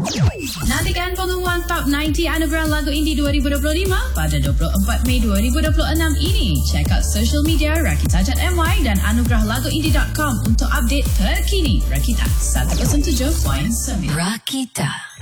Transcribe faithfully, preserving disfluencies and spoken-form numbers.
Nantikan pengumuman Top sembilan puluh Anugerah Lagu Indie dua ribu dua puluh lima pada dua puluh empat Mei dua ribu dua puluh enam ini. Check out social media rakita dot my dan anugerah lagu indie dot com untuk update terkini. Rakita seratus tujuh perpuluhan sembilan. Rakita.